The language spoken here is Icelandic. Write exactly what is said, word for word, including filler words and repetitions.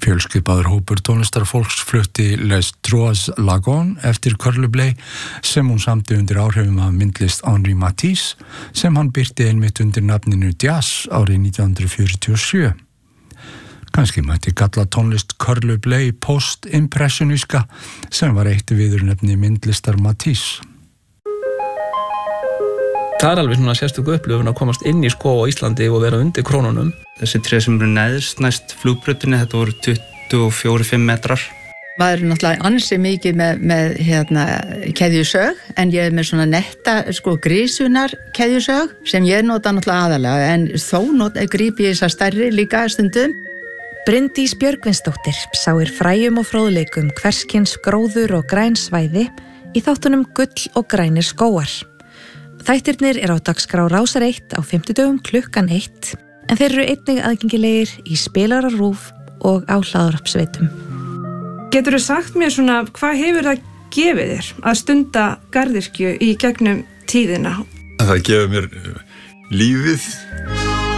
Fjölskipaður hópur tónlistarfólks flutti Les Trois Lagons eftir Curlubley sem hún samdi undir áhrifum af myndlist Henri Matisse sem hann birti einmitt undir nafninu Jazz árið nítján hundruð fjörutíu og sjö. Kannski mætti kalla tónlist Curlubley post-impressioníska sem var eitt viðurnefni myndlistar Matisse. Það er alveg svona sérstök upplifun að komast inn í skóg á Íslandi og vera undir krónunum. Þessi tré sem eru neðst næst flugbrautinni, þetta voru tuttugu og fjórir til fimm metrar. Maður er náttúrulega ansi mikið með, með hérna, keðjusög, en ég er með svona netta sko, grísunar keðjusög sem ég nota náttúrulega aðalega, en þó nota, gríp ég þessar stærri líka stundum. Bryndís Björgvinsdóttir sáir fræjum og fróðleikum hverskins gróður og græn svæði í þáttunum Gull og grænir skógar. Þættirnir er á dagskrá Rásar eitt á fimmtudögum klukkan eitt, en þeir eru einnig aðgengilegir í Spilara RÚV og á hlaðvarpsveitum. Geturðu sagt mér svona, hvað hefur það gefið þér að stunda garðyrkju í gegnum tíðina? Það gefur mér lífið